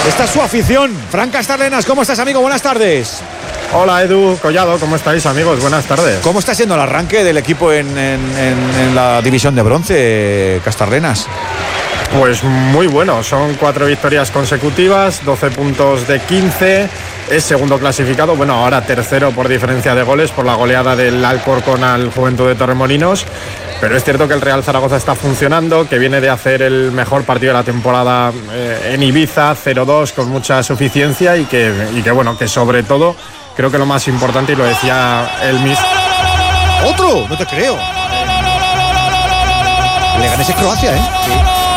Esta es su afición. Fran Castarlenas, ¿cómo estás, amigo? Buenas tardes. Hola, Edu, Collado, ¿cómo estáis, amigos? Buenas tardes. ¿Cómo está siendo el arranque del equipo en la división de bronce, Castarlenas? Pues muy bueno, son 4 victorias consecutivas, 12 puntos de 15, es segundo clasificado, bueno, ahora tercero por diferencia de goles por la goleada del Alcorcón al Juventud de Torremolinos, pero es cierto que el Real Zaragoza está funcionando, que viene de hacer el mejor partido de la temporada en Ibiza, 0-2 con mucha suficiencia y que bueno, que sobre todo creo que lo más importante, y lo decía el mismo. ¡Otro! No te creo. Le gané ese Croacia, ¿eh? Sí.